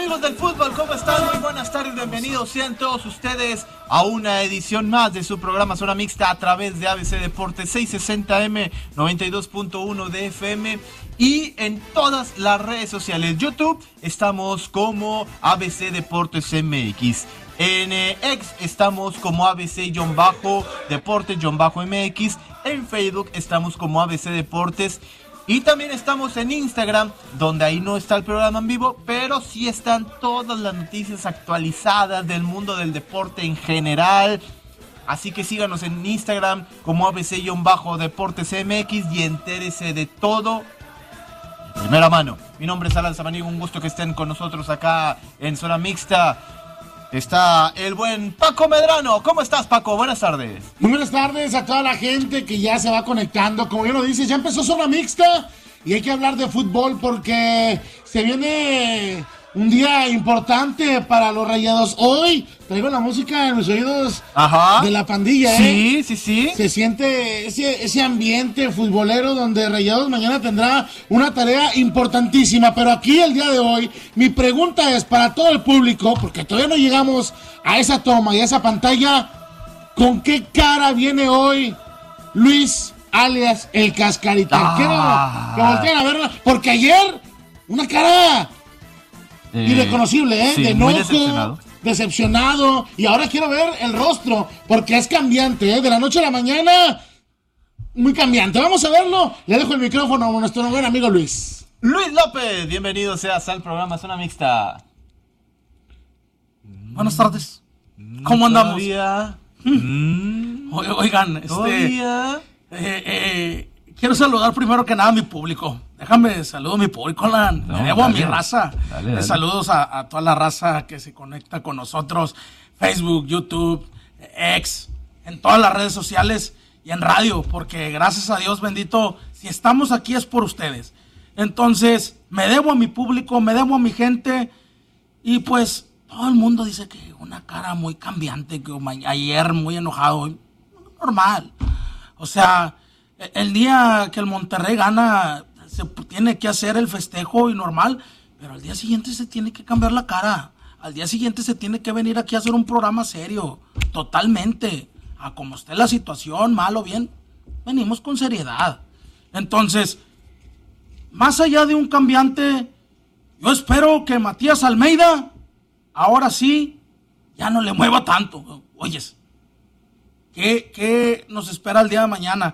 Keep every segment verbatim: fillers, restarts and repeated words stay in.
amigos del fútbol? ¿Cómo están? Muy buenas tardes, bienvenidos sean todos ustedes a una edición más de su programa Zona Mixta a través de A B C Deportes seiscientos sesenta M, noventa y dos punto uno de F M y en todas las redes sociales. YouTube estamos como A B C Deportes M X. En eh, X estamos como A B C-Deportes-M X. En Facebook estamos como A B C Deportes. Y también estamos en Instagram, donde ahí no está el programa en vivo, pero sí están todas las noticias actualizadas del mundo del deporte en general. Así que síganos en Instagram como A B C-Deportes M X y entérese de todo de primera mano. Mi nombre es Alan Samaniego, un gusto que estén con nosotros acá en Zona Mixta. Está el buen Paco Medrano. ¿Cómo estás, Paco? Buenas tardes. Muy buenas tardes a toda la gente que ya se va conectando. Como bien lo dices, ya empezó Zona Mixta y hay que hablar de fútbol porque se viene un día importante para los Rayados. Hoy traigo la música en los oídos. Ajá. De la pandilla, ¿eh? Sí, sí, sí. Se siente ese, ese ambiente futbolero donde Rayados mañana tendrá una tarea importantísima. Pero aquí el día de hoy, mi pregunta es para todo el público, porque todavía no llegamos a esa toma y a esa pantalla. ¿Con qué cara viene hoy Luis, alias el Cascarita? Ah. Quiero que volteen a verla, porque ayer una cara Eh, irreconocible, ¿eh? Sí, de muy enojo, decepcionado. decepcionado. Y ahora quiero ver el rostro, porque es cambiante, ¿eh? De la noche a la mañana, muy cambiante. Vamos a verlo. Le dejo el micrófono a nuestro buen amigo Luis. Luis López, bienvenido seas al programa Zona Mixta. Buenas tardes. ¿Cómo andamos? ¿Todavía? Mm. O, oigan, este... ¿Todavía? Eh, eh, quiero saludar primero que nada a mi público. Déjame, saludo a mi público, la, No, me debo dale, a mi raza. Dale, dale. Saludos a, a toda la raza que se conecta con nosotros. Facebook, YouTube, X, en todas las redes sociales y en radio. Porque gracias a Dios bendito, si estamos aquí es por ustedes. Entonces, me debo a mi público, me debo a mi gente. Y pues, todo el mundo dice que una cara muy cambiante, que ayer muy enojado. Hoy, normal. O sea, el día que el Monterrey gana, se tiene que hacer el festejo y normal, pero al día siguiente se tiene que cambiar la cara. Al día siguiente se tiene que venir aquí a hacer un programa serio, totalmente. A como esté la situación, mal o bien, venimos con seriedad. Entonces, más allá de un cambiante, yo espero que Matías Almeida, ahora sí, ya no le mueva tanto. Oyes, ¿qué, qué nos espera el día de mañana?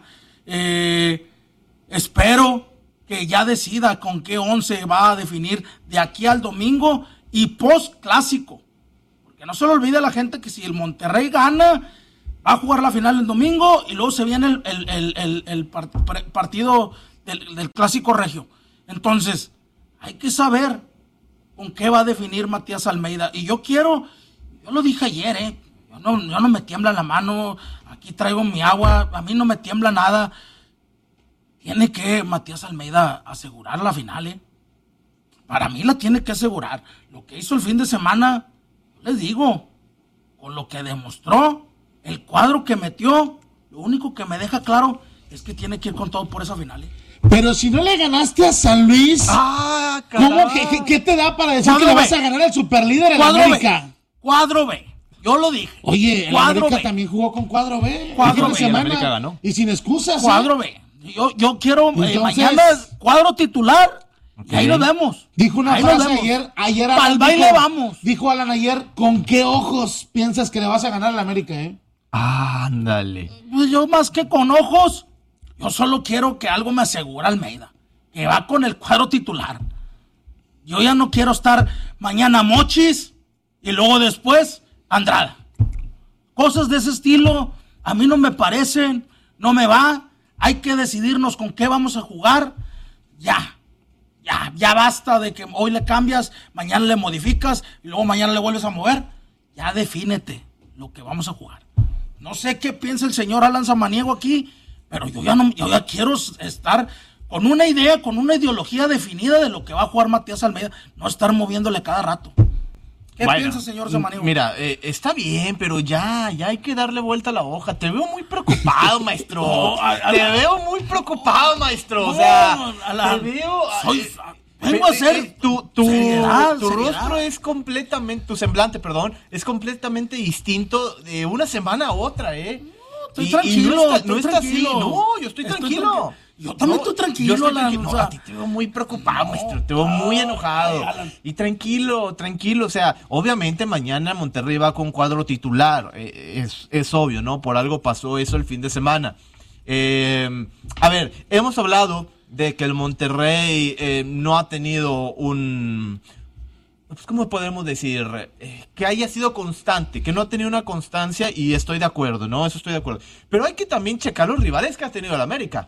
Eh, espero que ya decida con qué once va a definir de aquí al domingo y post clásico, porque no se le olvide a la gente que si el Monterrey gana va a jugar la final el domingo y luego se viene el, el, el, el, el part- partido del, del clásico regio. Entonces hay que saber con qué va a definir Matías Almeida. Y yo quiero, yo lo dije ayer, eh, yo no, yo no me tiembla la mano, aquí traigo mi agua, a mí no me tiembla nada. Tiene que Matías Almeida asegurar la final, ¿eh? Para mí la tiene que asegurar. Lo que hizo el fin de semana, les digo, con lo que demostró, el cuadro que metió, lo único que me deja claro es que tiene que ir con todo por esa final, ¿eh? Pero si no le ganaste a San Luis, Ah, ¿cómo, qué, qué, qué te da para decir Cuadro que le B. vas a ganar al superlíder en Cuadro América? B. Cuadro B. Yo lo dije. Oye, el Cuadro América B. también jugó con cuadro B. Cuadro el fin de B, semana, el América ganó. Y sin excusas. ¿eh? Cuadro B. Yo, yo quiero eh, Entonces- mañana cuadro titular. Ok. Y ahí nos vemos. Dijo una Ahí nos frase vemos. ayer, ayer Pa'l Alan baile dijo- vamos. Dijo Alan ayer, ¿con qué ojos piensas que le vas a ganar al América, eh? Ándale. Pues yo más que con ojos, yo solo quiero que algo me asegure Almeida, que va con el cuadro titular. Yo ya no quiero estar mañana Mochis y luego después Andrada. Cosas de ese estilo a mí no me parecen, no me va. Hay que decidirnos con qué vamos a jugar. Ya, ya, ya basta de que hoy le cambias, mañana le modificas y luego mañana le vuelves a mover. Ya defínete lo que vamos a jugar. No sé qué piensa el señor Alan Samaniego aquí, pero yo ya no, yo ya quiero estar con una idea, con una ideología definida de lo que va a jugar Matías Almeida, no estar moviéndole cada rato. ¿Qué Bueno, piensa, señor Samaniego? Mira, eh, está bien, pero ya, ya hay que darle vuelta a la hoja. Te veo muy preocupado, maestro. No, a- a te la- veo muy preocupado, maestro. No, o sea, a la- te veo. soy- eh, vengo a eh, ser eh, tu, tu, seriedad. seriedad, tu seriedad. rostro es completamente, tu semblante, perdón, es completamente distinto de una semana a otra, ¿eh? Estoy Y- y tranquilo, no está, estoy no está tranquilo. así, no, yo estoy, Estoy tranquilo. tranquilo. Yo también estoy tranquilo, yo estoy Alan, tranquilo. o No, sea, a ti te veo muy preocupado, no, maestro, te veo muy enojado. ay, Alan. Y tranquilo, tranquilo, o sea, obviamente mañana Monterrey va con cuadro titular, eh, es, es obvio, ¿no? Por algo pasó eso el fin de semana. Eh, a ver, hemos hablado de que el Monterrey eh, no ha tenido un... Pues, ¿cómo podemos decir? Eh, que haya sido constante, que no ha tenido una constancia y estoy de acuerdo, ¿no? Eso estoy de acuerdo. Pero hay que también checar los rivales que ha tenido el América.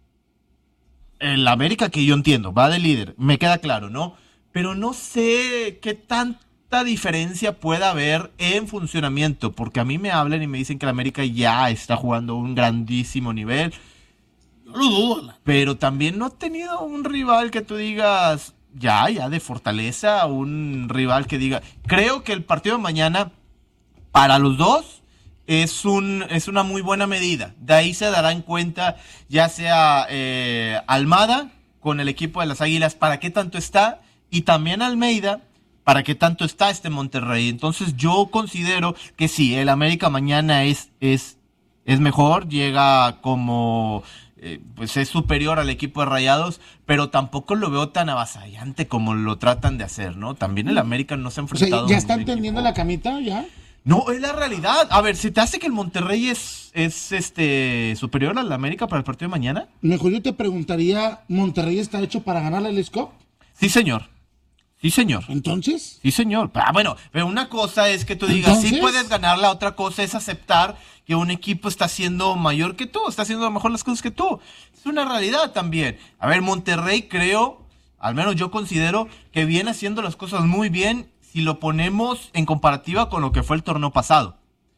El América que yo entiendo, va de líder, me queda claro, ¿no? Pero no sé qué tanta diferencia pueda haber en funcionamiento, porque a mí me hablan y me dicen que el América ya está jugando a un grandísimo nivel, Yo lo dudo, Alan. pero también no ha tenido un rival que tú digas, ya, ya de fortaleza, un rival que diga, creo que el partido de mañana, para los dos, es un es una muy buena medida. De ahí se dará en cuenta, ya sea eh, Almada con el equipo de las Águilas, para qué tanto está, y también Almeida, para qué tanto está este Monterrey. Entonces yo considero que sí, el América mañana es, es, es mejor, llega como... Eh, pues es superior al equipo de Rayados, pero tampoco lo veo tan avasallante como lo tratan de hacer, ¿no? También el América no se ha O sea, enfrentado ¿ya a un están equipo- tendiendo la camita ya? No, es la realidad. A ver, ¿se te hace que el Monterrey es, es este superior al América para el partido de mañana? Mejor yo te preguntaría, ¿Monterrey está hecho para ganar el Scope? Sí, señor. Sí, señor. Entonces, Sí, señor. Ah, bueno, pero una cosa es que tú digas, sí Entonces- puedes ganar, la otra cosa es aceptar que un equipo está siendo mayor que tú, está haciendo mejor las cosas que tú. Es una realidad también. A ver, Monterrey creo, al menos yo considero, que viene haciendo las cosas muy bien si lo ponemos en comparativa con lo que fue el torneo pasado.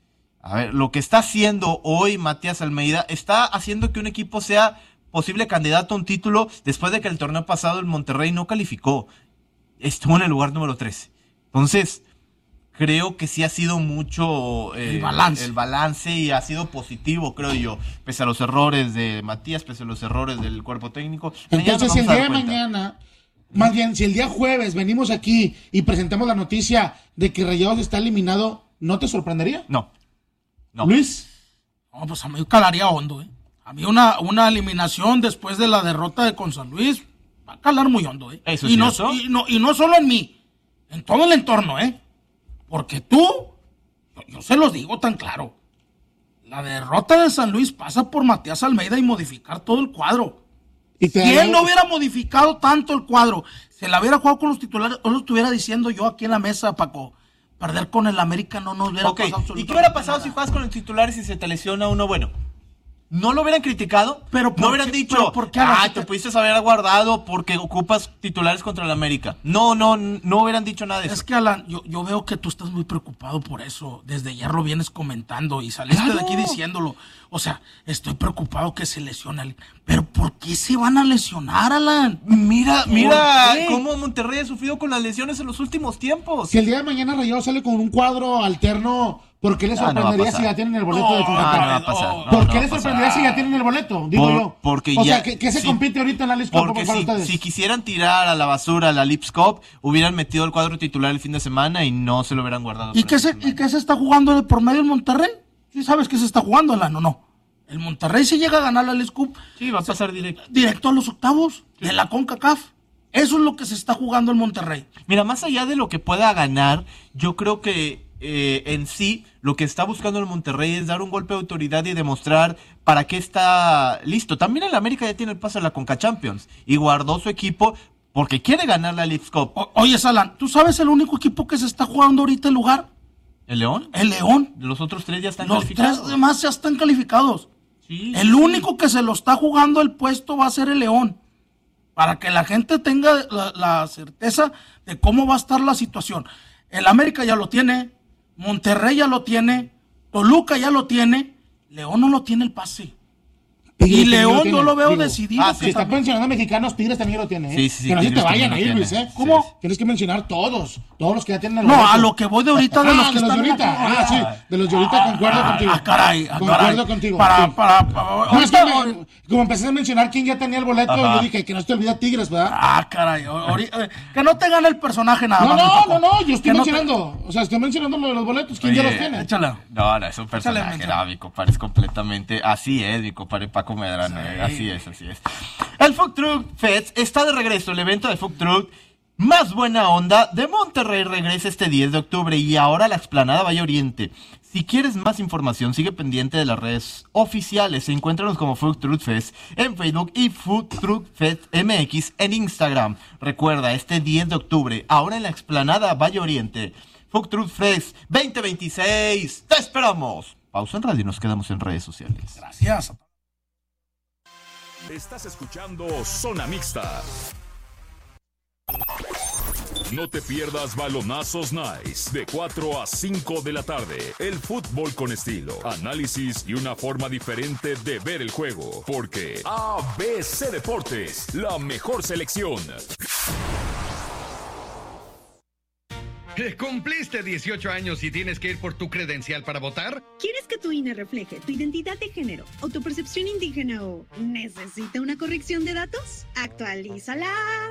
A ver, lo que está haciendo hoy Matías Almeida está haciendo que un equipo sea posible candidato a un título después de que el torneo pasado el Monterrey no calificó. Estuvo en el lugar número trece. Entonces, creo que sí ha sido mucho eh, El balance. el balance y ha sido positivo, creo yo, pese a los errores de Matías, pese a los errores del cuerpo técnico. Mañana entonces nos si el vamos a día dar de cuenta. mañana, más bien, si el día jueves venimos aquí y presentamos la noticia de que Rayados está eliminado, ¿no te sorprendería? No. No. Luis, No, pues a mí calaría hondo, ¿eh? A mí una, una eliminación después de la derrota de con San Luis va a calar muy hondo, ¿eh? Eso es y, no, cierto. y, no, y no solo en mí, en todo el entorno, ¿eh? Porque tú, yo, yo se los digo tan claro, la derrota de San Luis pasa por Matías Almeida y modificar todo el cuadro. y te Si daré- él no hubiera modificado tanto el cuadro, se la hubiera jugado con los titulares, o lo estuviera diciendo yo aquí en la mesa, Paco, perder con el América no nos hubiera Ok, pasado ¿y absolutamente qué hubiera pasado nada. si juegas con el titular y si se te lesiona uno bueno? ¿No lo hubieran criticado? Pero no ¿por hubieran qué- dicho, pero por qué, ah, Alan? te pudiste haber guardado porque ocupas titulares contra el América. No, no, no hubieran dicho nada de eso. Es que, Alan, yo, yo veo que tú estás muy preocupado por eso. Desde ya lo vienes comentando y saliste Claro. de aquí diciéndolo. O sea, estoy preocupado que se lesione alguien. Pero ¿por qué se van a lesionar, Alan? Mira, ¿Por mira qué? cómo Monterrey ha sufrido con las lesiones en los últimos tiempos. Si el día de mañana Rayados sale con un cuadro alterno, ¿por qué les Ah, no va a sorprendería pasar. si ya tienen el boleto No, de Ah, CONCACAF? no va a pasar. Oh, no, ¿Por no qué va les a pasar. sorprendería si ya tienen el boleto? Digo Por- yo. porque o ya- sea, ¿qué, qué se sí. compite ahorita en la Liga Cup Porque para si, ustedes? si quisieran tirar a la basura la Lips Cup, hubieran metido el cuadro titular el fin de semana y no se lo hubieran guardado. ¿Y para qué, esta se, semana. ¿Y qué se está jugando de por medio el Monterrey? ¿Sí sabes qué se está jugando, Alan, o no? El Monterrey si llega a ganar la League Cup Sí, va a pasar directo. directo a los octavos de la CONCACAF. Eso es lo que se está jugando el Monterrey. Mira, más allá de lo que pueda ganar, yo creo que eh, en sí lo que está buscando el Monterrey es dar un golpe de autoridad y demostrar para qué está listo. También el América ya tiene el paso a la Conca Champions y guardó su equipo porque quiere ganar la League Cup. O- oye, Alan, ¿tú sabes el único equipo que se está jugando ahorita el lugar? ¿El León? El León. Los otros tres ya están Los calificados. tres demás ya están calificados. Sí, El sí. único que se lo está jugando el puesto va a ser el León. Para que la gente tenga la, la certeza de cómo va a estar la situación. El América ya lo tiene, Monterrey ya lo tiene, Toluca ya lo tiene, León no lo tiene el pase. Tigres Y también León tiene. yo lo veo Digo, decidido. ah, Si está mencionando mexicanos, Tigres también lo tiene. ¿eh? Sí, sí, sí, Que no se te Tigres vayan también ahí, lo Luis, tiene. ¿eh? ¿Cómo? Sí. Tienes que mencionar todos. Todos los que ya tienen el No, boleto. a lo que voy de ahorita de Ah, los que de los están de en la ahorita. Ah, sí. De los de ahorita concuerdo contigo. Ah, caray, ah, Concuerdo caray. contigo. Para, sí. para, para, No, es que ahorita- me- como empecé a mencionar quién ya tenía el boleto, Ajá. yo dije que no se te olvida Tigres, ¿verdad? Ah, caray. ahorita- eh, que no te gane el personaje nada No, más. mi no, Paco. no, no, yo estoy Que no te- mencionando. O sea, estoy mencionando lo de los boletos. ¿Quién ya Oye, los tiene? Échala. No, no, es un Échale, personaje, mención. no, mi compadre es completamente, así es, mi compadre Paco Medrano, eh, así es, así es. El Food Truck Fest está de regreso, el evento de Food Truck más buena onda de Monterrey regresa este diez de octubre y ahora la explanada Valle Oriente. Si quieres más información, sigue pendiente de las redes oficiales. Encuéntranos como Food Truck Fest en Facebook y Food Truck Fest M X en Instagram. Recuerda, este diez de octubre, ahora en la explanada Valle Oriente. Food Truck Fest veinte veintiséis. ¡Te esperamos! Pausa en radio y nos quedamos en redes sociales. Gracias. Estás escuchando Zona Mixta. No te pierdas Balonazos Nice de cuatro a cinco de la tarde. El fútbol con estilo, análisis y una forma diferente de ver el juego. Porque A B C Deportes, la mejor selección. ¿Cumpliste dieciocho años y tienes que ir por tu credencial para votar? ¿Quieres que tu I N E refleje tu identidad de género, autopercepción indígena o necesita una corrección de datos? ¡Actualízala!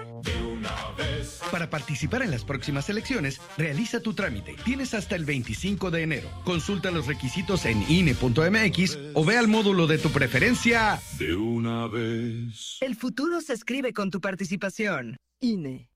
Para participar en las próximas elecciones, realiza tu trámite. Tienes hasta el veinticinco de enero. Consulta los requisitos en I N E punto M X o ve al módulo de tu preferencia. De una vez. El futuro se escribe con tu participación. I N E.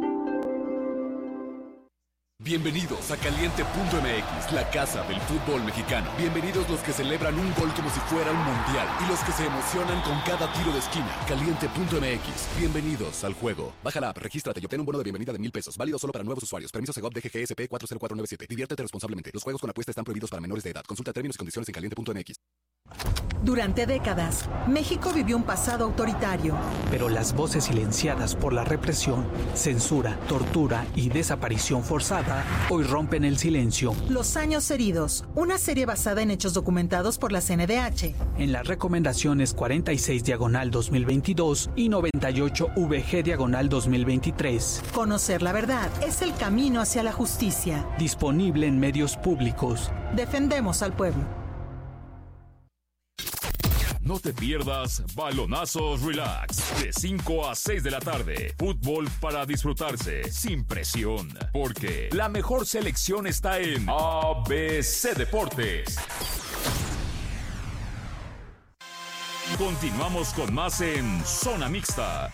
Bienvenidos a Caliente punto M X, la casa del fútbol mexicano. Bienvenidos los que celebran un gol como si fuera un mundial y los que se emocionan con cada tiro de esquina. Caliente punto M X, bienvenidos al juego. Baja la app, regístrate y obtén un bono de bienvenida de mil pesos, válido solo para nuevos usuarios. Permiso Segov D G G S P cuatro cero cuatro nueve siete. Diviértete responsablemente. Los juegos con apuesta están prohibidos para menores de edad. Consulta términos y condiciones en caliente punto M X. Durante décadas, México vivió un pasado autoritario. Pero las voces silenciadas por la represión, censura, tortura y desaparición forzada hoy rompen el silencio. Los años heridos, una serie basada en hechos documentados por la C N D H. En las recomendaciones cuarenta y seis diagonal dos mil veintidós y noventa y ocho V G diagonal dos mil veintitrés. Conocer la verdad es el camino hacia la justicia. Disponible en medios públicos. Defendemos al pueblo. No te pierdas Balonazos Relax de cinco a seis de la tarde. Fútbol para disfrutarse sin presión. Porque la mejor selección está en A B C Deportes. Continuamos con más en Zona Mixta.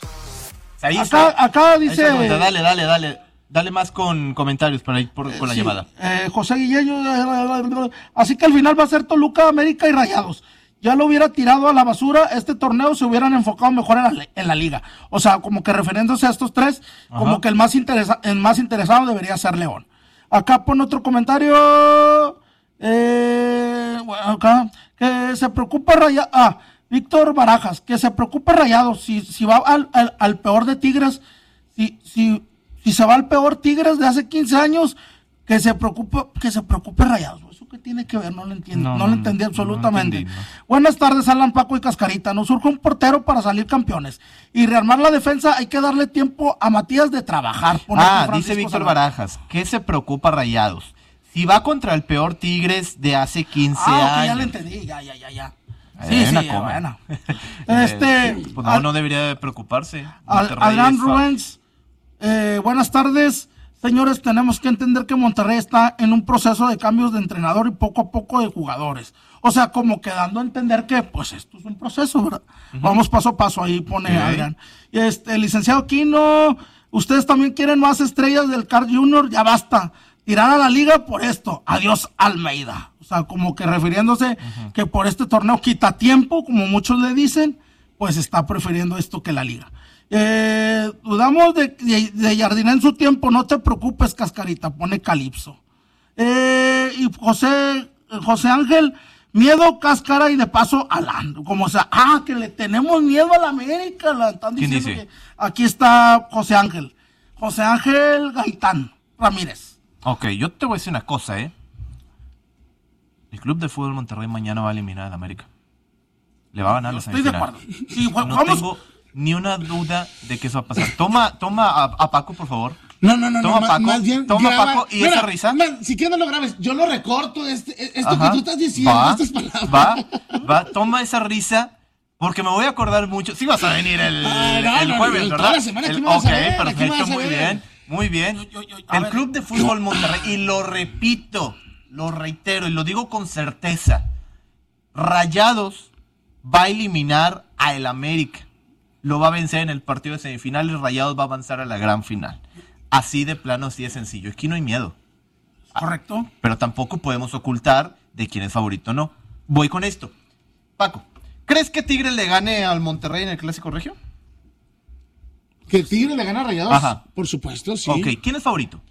Ahí Acá, está. acá Ahí dice. está, comenta. Dale, dale, dale. Dale más con comentarios para ir por, con la Sí, llamada. eh, José Guillermo, eh, así que al final va a ser Toluca, América y Rayados. Ya lo hubiera tirado a la basura, este torneo se hubieran enfocado mejor en la, en la liga. O sea, como que refiriéndose a estos tres, Ajá. como que el más, interesa, el más interesado debería ser León. Acá pone otro comentario, eh, bueno, acá, que se preocupa Rayados, ah, Víctor Barajas, que se preocupa Rayados, si, si va al, al, al peor de Tigres, si, si, si se va al peor Tigres de hace quince años, que se preocupe, que se preocupe Rayados. ¿Eso qué tiene que ver? No lo entiendo, No, no, no, lo entendí no, absolutamente. no entendí, no. Buenas tardes, Alan, Paco y Cascarita. Nos surge un portero para salir campeones. Y rearmar la defensa hay que darle tiempo a Matías de trabajar. Pone aquí Ah, Francisco dice Víctor Salvador. Barajas, ¿qué se preocupa Rayados? Si va contra el peor Tigres de hace quince Ah, ok, años. ya lo entendí, ya, ya, ya, ya. Eh, Sí, sí, una coma. bueno. Eh, este, pues no, Ad- no debería de preocuparse. Ad- Monterrey Adrián es fa- Rubens, eh, buenas tardes. Señores, tenemos que entender que Monterrey está en un proceso de cambios de entrenador y poco a poco de jugadores. O sea, como que dando a entender que, pues, esto es un proceso, ¿verdad? Uh-huh. Vamos paso a paso, ahí pone Ok. Adrián. Y este, licenciado Quino, ustedes también quieren más estrellas del Carl Junior, ya basta. Tirar a la liga por esto. Adiós, Almeida. O sea, como que refiriéndose uh-huh. que por este torneo quita tiempo, como muchos le dicen, pues está prefiriendo esto que la liga. Eh, dudamos de, de, de Jardine en su tiempo, no te preocupes, Cascarita, pone Calipso. Eh, y José, José Ángel, miedo, Cáscara y de paso Alan. Como o sea, ah, que le tenemos miedo a la América. La están ¿Quién diciendo dice? que aquí está José Ángel. José Ángel Gaitán Ramírez. Ok, yo te voy a decir una cosa, ¿eh? El Club de Fútbol Monterrey mañana va a eliminar al América. le va a ganar la Estoy semifinal. de acuerdo. Sí, no vamos. tengo ni una duda de que eso va a pasar. Toma, toma a, a Paco, por favor. No, no, no, toma no, Paco, más bien toma graba, Paco y mira, esa risa. Man, si quieres no lo grabes, yo lo recorto, este, esto Ajá. que tú estás diciendo, va, estas palabras. Va, va, toma esa risa, porque me voy a acordar mucho. Sí vas a venir el, Ah, no, el no, jueves, no, ¿verdad? toda la semana aquí El- me vas a ok, ver, aquí me perfecto, vas a muy ver. bien, muy bien. Yo, yo, yo, a El ver. Club de Fútbol Monterrey, y lo repito, lo reitero y lo digo con certeza, Rayados va a eliminar a el América. Lo va a vencer en el partido de semifinales, Rayados va a avanzar a la gran final. Así de plano, así de sencillo. Aquí no hay miedo. Correcto. Pero tampoco podemos ocultar de quién es favorito o no. Voy con esto. Paco, ¿crees que Tigres le gane al Monterrey en el Clásico Regio? ¿Que Tigre le gana a Rayados? Ajá. Por supuesto, sí. Ok, ¿quién es favorito?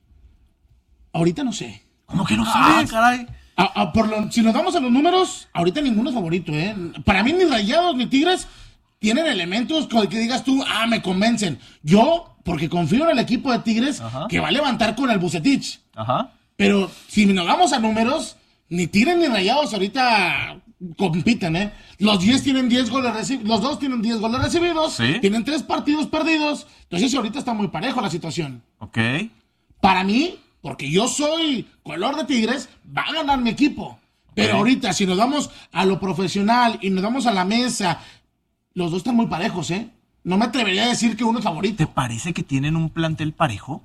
Ahorita no sé. ¿Cómo que no Ah, sabes? caray. A- a- por lo- si nos vamos a los números, ahorita ninguno es favorito, ¿eh? Para mí ni Rayados ni Tigres tienen elementos con el que digas tú, ah, me convencen. Yo, porque confío en el equipo de Tigres, Ajá. que va a levantar con el Bucetich. Ajá. Pero si nos vamos a números, ni Tigres ni Rayados ahorita compiten, ¿eh? Los diez tienen diez goles recibidos, los dos tienen diez goles recibidos, Sí. tienen tres partidos perdidos. Entonces ahorita está muy parejo la situación. Ok. Para mí, porque yo soy color de Tigres, va a ganar mi equipo. Pero Ok. ahorita, si nos vamos a lo profesional y nos vamos a la mesa, los dos están muy parejos, ¿eh? No me atrevería a decir que uno es ¿Te favorito. parece que tienen un plantel parejo?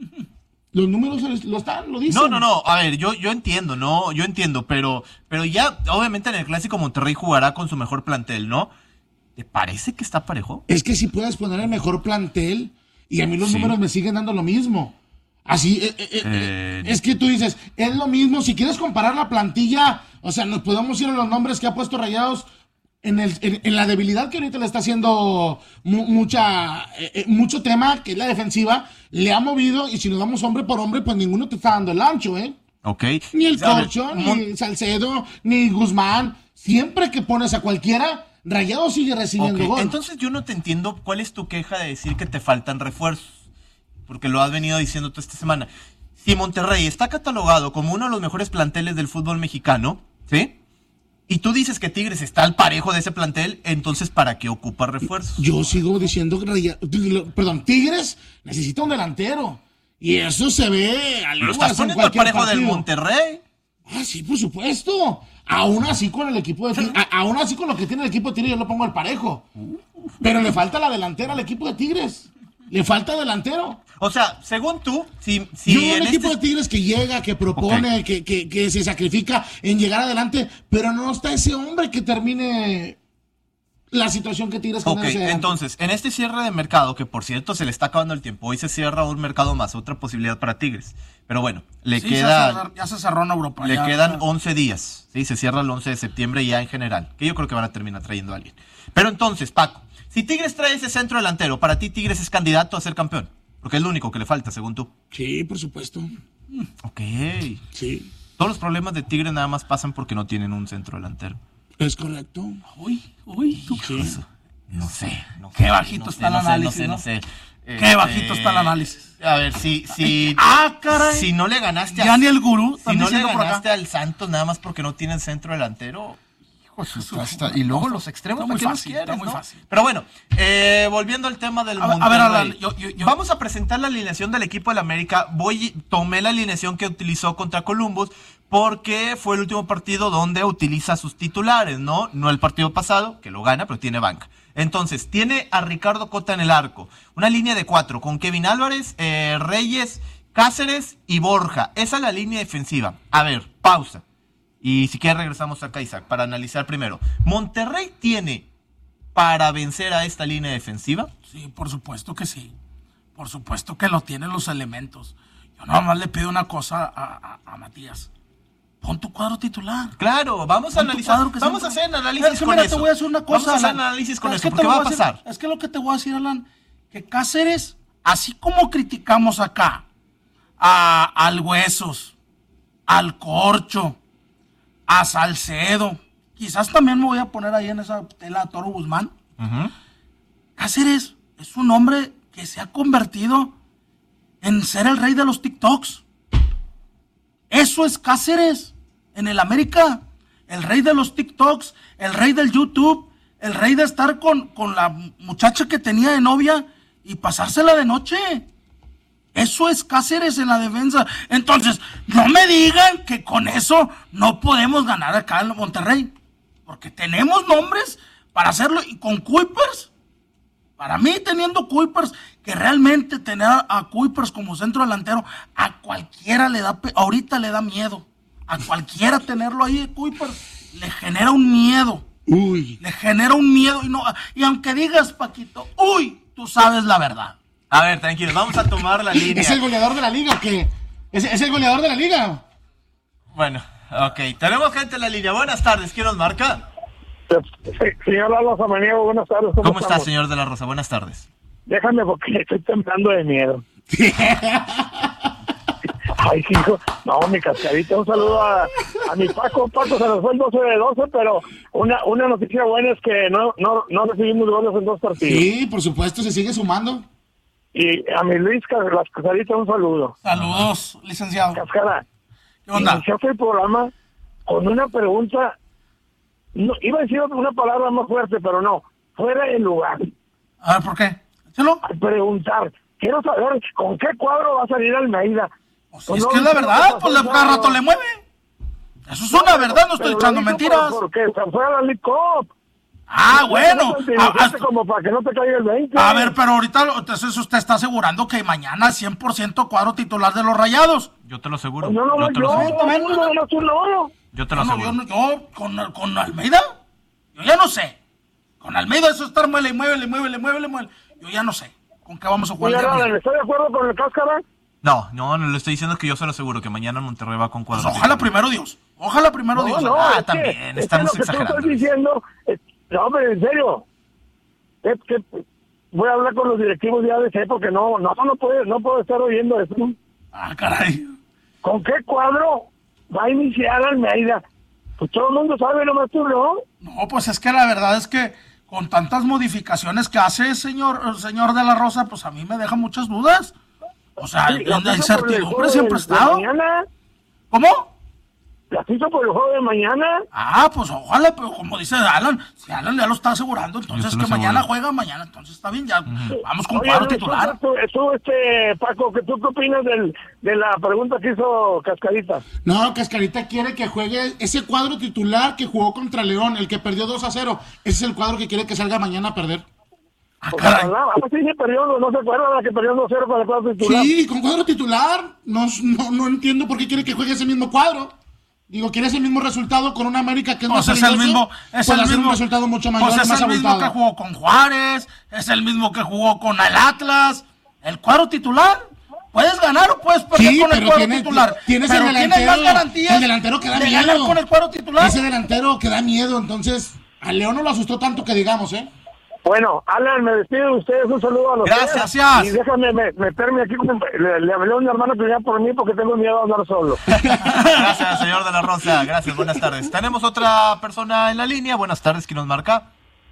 Los números lo están, lo dicen. No, no, no. A ver, yo, yo entiendo, ¿no? Yo entiendo, pero, pero ya, obviamente en el Clásico Monterrey jugará con su mejor plantel, ¿no? ¿Te parece que está parejo? Es que si puedes poner el mejor plantel y a mí los Sí. números me siguen dando lo mismo. Así, eh, eh, eh, Eh, es que tú dices, es lo mismo. Si quieres comparar la plantilla, o sea, nos podemos ir a los nombres que ha puesto Rayados en, el, en, en la debilidad que ahorita le está haciendo mu- mucha, eh, eh, mucho tema, que es la defensiva, le ha movido y si nos vamos hombre por hombre, pues ninguno te está dando el ancho, ¿eh? Ok. Ni el A ver, Corcho, Mon- ni Salcedo, ni Guzmán. Siempre que pones a cualquiera, Rayados sigue recibiendo Ok, gol. entonces yo no te entiendo cuál es tu queja de decir que te faltan refuerzos, porque lo has venido diciendo toda esta semana. Si Monterrey está catalogado como uno de los mejores planteles del fútbol mexicano, ¿sí? Y tú dices que Tigres está al parejo de ese plantel, entonces ¿para qué ocupa refuerzos? Yo sigo diciendo que Raya- perdón, Tigres necesita un delantero. Y eso se ve a ¿Lo leguas estás en poniendo al cualquier parejo del partido. Monterrey? Ah, sí, por supuesto. Aún así con el equipo de Tigres, a- aún así con lo que tiene el equipo de Tigres, yo lo pongo al parejo. Pero le falta la delantera al equipo de Tigres. Le falta delantero. O sea, según tú, si, si Yo veo en un equipo este... de Tigres que llega, que propone, Ok. que, que, que se sacrifica en llegar adelante, pero no está ese hombre que termine la situación que Tigres Ok, tiene hacia adelante. entonces, en este cierre de mercado, que por cierto se le está acabando el tiempo, hoy se cierra un mercado más, otra posibilidad para Tigres. Pero bueno, le Sí, ya queda... se- ya se cerró en Europa. Le ya- quedan ya. once días, ¿sí? Se cierra el once de septiembre ya en general, que yo creo que van a terminar trayendo a alguien. Pero entonces, Paco, si Tigres trae ese centro delantero, ¿para ti Tigres es candidato a ser campeón? Porque es lo único que le falta, según tú. Sí, por supuesto. Ok. Sí, Todos los problemas de Tigres nada más pasan porque no tienen un centro delantero. es correcto. Uy, uy, tú. Sí. No sé. No Qué sé, bajito no está sé, el no sé, análisis, No ¿no? sé, no sé. Qué Este, bajito está el análisis. A ver, si, si, Ah, caray. si no le ganaste a... Ya ni el gurú. Si están no le diciendo por acá. ganaste al Santos nada más porque no tienen centro delantero. Hijo de su casta. Y luego los extremos, Está ¿para muy qué los fácil, quieres, está muy no? fácil. Pero bueno, eh, volviendo al tema del A ver, a Monterrey. ver, Alan, yo- yo- yo- Vamos a presentar la alineación del equipo del América. Voy, tomé la alineación que utilizó contra Columbus porque fue el último partido donde utiliza sus titulares, ¿no? No el partido pasado, que lo gana, pero tiene banca. Entonces, tiene a Ricardo Cota en el arco. Una línea de cuatro con Kevin Álvarez, eh, Reyes, Cáceres y Borja. Esa es la línea defensiva. A ver, pausa. Y si quieres regresamos acá, Isaac, para analizar primero. ¿Monterrey tiene para vencer a esta línea defensiva? Sí, por supuesto que sí. Por supuesto que lo tienen los elementos. Yo nada más le pido una cosa a, a, a Matías. Pon tu cuadro titular. Claro, vamos a Pon tu analizar. cuadro que Vamos siempre- a hacer un análisis Es que con mira, eso. te voy a decir una cosa, Vamos a hacer Alan. un análisis con Es eso, que te porque voy va a decir- pasar. Es que lo que te voy a decir, Alan, que Cáceres, así como criticamos acá a, al Huesos, al Corcho, a Salcedo, quizás también me voy a poner ahí en esa tela a Toro Guzmán. Ujú. Cáceres es un hombre que se ha convertido en ser el rey de los TikToks. Eso es Cáceres en el América. el rey de los TikToks, el rey del YouTube, el rey de estar con, con la muchacha que tenía de novia y pasársela de noche. Eso es Cáceres en la defensa. Entonces, no me digan que con eso no podemos ganar acá en Monterrey. Porque tenemos nombres para hacerlo. Y con Kuipers, para mí teniendo Kuipers, que realmente tener a Kuipers como centro delantero, a cualquiera le da, ahorita le da miedo. A cualquiera tenerlo ahí, Kuipers, le genera un miedo. Uy. Le genera un miedo. Y, no, y aunque digas, Paquito, uy, tú sabes la verdad. A ver, tranquilo, vamos a tomar la línea. ¿Es el goleador de la liga o qué? ¿Es, ¿Es el goleador de la liga? Bueno, ok. Tenemos gente en la línea. Buenas tardes. ¿Quién nos marca? Sí, señor Lalo Samaniego, buenas tardes. ¿Cómo, ¿Cómo está, señor de la Rosa? Buenas tardes. Déjame porque estoy temblando de miedo. Ay, hijo. No, mi cascarita. Un saludo a, a mi Paco. Paco se nos fue el doce de doce, pero una, una noticia buena es que no, no, no recibimos goles en dos partidos. Sí, por supuesto, se sigue sumando. Y a mi Luis las Cascaritas, un saludo. Saludos, licenciado. Cascara, ¿qué onda? Iniciaste el programa con una pregunta, no, iba a decir una palabra más fuerte, pero no, fuera de lugar. A ver, ¿por qué? Échalo. Al preguntar, quiero saber con qué cuadro va a salir Almeida. Pues pues es no, que es la verdad, pues le, cada rato le mueve. Eso es una verdad, no estoy echando mentiras. ¿Por qué? Se fue a la League Cup. Ah, bueno. A, como para que no te caiga el veinte. A ver, pero ahorita entonces usted está asegurando que mañana cien por ciento cuadro titular de los Rayados. Yo te lo aseguro. No, no, no, yo te yo, lo aseguro. no, no, no, no, yo te lo no, aseguro. Yo, yo con, con Almeida, yo ya no sé. Con Almeida eso estar muele, muévele, muévele, muévele, muévele. Yo ya no sé. ¿Con qué vamos a jugar? ¿Está de acuerdo con el Cáscara? No, no, no le estoy diciendo que yo se lo aseguro, que mañana Monterrey va con cuadro. Pues ojalá primero Dios. Ojalá primero no, Dios. No, ah, es también, que, estamos es que lo que exagerando. tú estás diciendo, es, no, pero en serio. Es que voy a hablar con los directivos de A D C porque no, no, no puedo, no puedo estar oyendo eso. Ah, caray. ¿Con qué cuadro va a iniciar Almeida? Pues todo el mundo sabe, nomás tú no. No, pues es que la verdad es que con tantas modificaciones que hace señor señor de la Rosa, pues a mí me deja muchas dudas. O sea, Sí, la incertidumbre siempre ha estado. Mañana, ¿Cómo? ¿La cita por el juego de mañana? Ah, pues ojalá, pero como dice Alan, si Alan ya lo está asegurando, entonces que mañana juega, mañana, entonces está bien, ya uh-huh. Vamos con Oye, cuadro no, titular. Tú, tú, este, Paco, ¿qué tú qué opinas del, de la pregunta que hizo Cascarita? No, Cascarita quiere que juegue ese cuadro titular que jugó contra León, el que perdió dos a cero. Ese es el cuadro que quiere que salga mañana a perder. Ah, o sea, ¿verdad? Sí, se perdió, no se acuerda de que perdió dos cero con el cuadro titular. Sí, con cuadro titular. No, no, no entiendo por qué quiere que juegue ese mismo cuadro. Digo, ¿quieres el mismo resultado con una América que es pues más es el mismo, es el mismo un resultado mucho mayor, pues es más el mismo abultado. que jugó con Juárez, es el mismo que jugó con el Atlas, el cuadro titular. Puedes ganar o puedes perder sí, con el cuadro tiene, titular. Tienes pero el delantero, tienes más garantías el delantero que da de miedo. ganar con el cuadro titular. Ese delantero que da miedo, entonces a León no lo asustó tanto que digamos, ¿eh? Bueno, Alan, me despido de ustedes, un saludo a los Gracias, tres. gracias. Y déjame me, meterme aquí, con, le, le hablé a mi hermano que venía por mí porque tengo miedo a andar solo. Gracias, señor de la Rosa, gracias, buenas tardes. Tenemos otra persona en la línea, buenas tardes, ¿quién nos marca?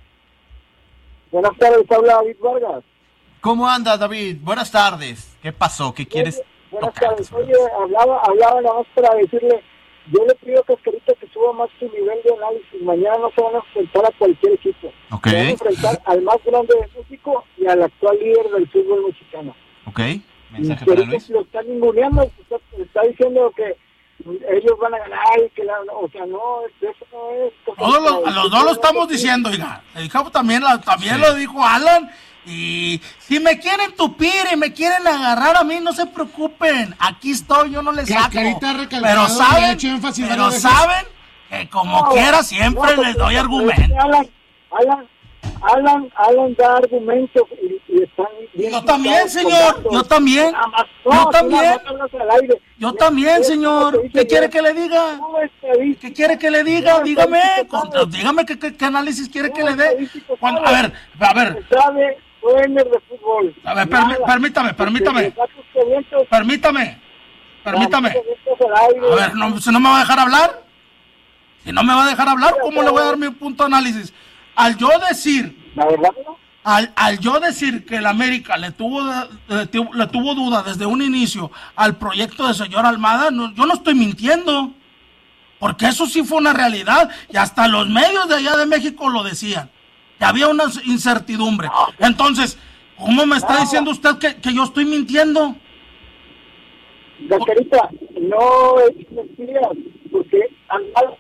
Buenas tardes, habla David Vargas. ¿Cómo andas, David? Buenas tardes. ¿Qué pasó? ¿Qué quieres Oye, buenas tocar? tardes. Oye, hablaba, hablaba nada más para decirle, yo le pido a Cascarita que suba más su nivel de análisis. Mañana no se van a enfrentar a cualquier equipo. Ok. Se van a enfrentar al más grande de México y al actual líder del fútbol mexicano. Ok, mensaje Y para ahorita Luis. lo están ninguneando, está, está diciendo que ellos van a ganar y que la, o sea, no, eso no es... Todos los, a los dos lo estamos diciendo, oiga. Le dijo también, la, también Sí. lo dijo Alan. Y si me quieren tupir y me quieren agarrar a mí, no se preocupen. Aquí estoy, yo no les saco. Cascarita ha recalcado Pero y ha saben, hecho énfasis pero varias veces. saben que como quiera siempre no, les doy no, argumentos. Alan, Alan, Alan, Alan da argumentos y, y están bien. Yo también, citados, señor, con datos. yo también. Nada más, Yo no, tú también. nada más hablas al aire. Yo también, Es señor. lo que dice ¿Qué quiere bien. que le diga? No, estadística. ¿Qué quiere que le diga? No, Dígame. estadística Con- sabe. dígame qué, qué- qué análisis quiere No, que le dé. estadística Cuando- a sabe. ver, a ver, Sabe, dueños de fútbol. a ver, permi- Nada. permítame, permítame. Porque saca usted vientos, permítame, permítame. saca vientos al aire. A ver, no, si no me va a dejar hablar, si no me va a dejar hablar, ¿cómo le voy a dar mi punto de análisis? Al yo decir, La verdad, no. al, al yo decir que el América le tuvo, le, tu- le tuvo duda desde un inicio al proyecto de señor Almada, no, yo no estoy mintiendo. Porque eso sí fue una realidad y hasta los medios de allá de México lo decían, que había una incertidumbre. Entonces, ¿cómo me está diciendo usted que, que yo estoy mintiendo? Gascarita, no es mentira, porque Almada...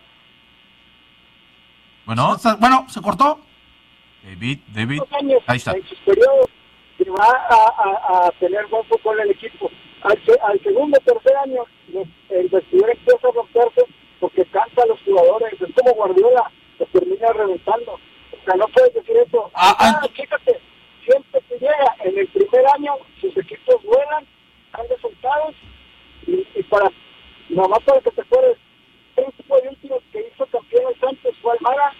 Bueno, bueno, ¿se cortó? David, David, años, ahí está. En sus periodos, que va a, a, a tener buen fútbol el equipo. Al, al segundo, tercer año, el vestidor empieza a romperse porque cansa a los jugadores. Es como Guardiola, que termina reventando. O sea, no puedes decir eso. Ah, ah, fíjate, siempre que llega en el primer año, sus equipos vuelan, dan resultados, y, y para, nomás para que te acuerdes, el equipo de últimos que hizo campeones antes fue Almada.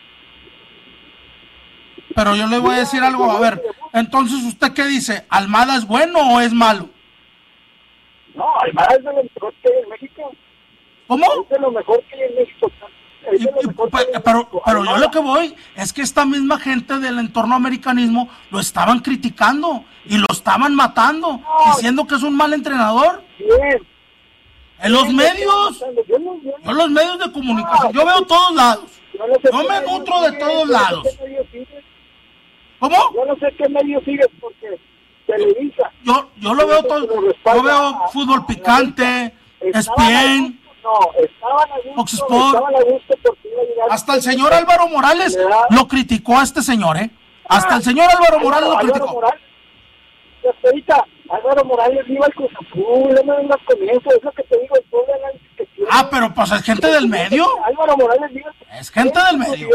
Pero yo le voy a decir algo, a ver, entonces, ¿usted qué dice? ¿Almada es bueno o es malo? No, Almada es de lo mejor que hay en México. ¿Cómo? Es de lo mejor que hay en México. Es de lo mejor que hay en Pero, México. pero yo Almada. lo que voy es que esta misma gente del entorno americanismo lo estaban criticando y lo estaban matando, No. diciendo que es un mal entrenador. Bien. En los Bien, medios, yo no- yo no- yo en los medios de comunicación, yo veo todos lados. Yo no sé Yo qué me medio nutro de sigues, todos yo no sé lados. qué medio sigues. ¿Cómo? Yo no sé qué medio sigues porque Televisa. Yo, yo lo veo todo, yo veo fútbol picante, E S P N, No, estaban a gusto, Fox Sport. estaban a gusto porque iba a llegar. Hasta el señor Álvaro Morales Le da- lo criticó a este señor, ¿eh? Hasta el señor Álvaro Morales lo Álvaro criticó. Morales. Ahorita, Álvaro Morales iba al Cruz Azul, no me vengas con eso, es lo que te digo, todo el análisis que tiene. Ah, pero pues es gente del medio. Álvaro Morales iba. Es gente del medio.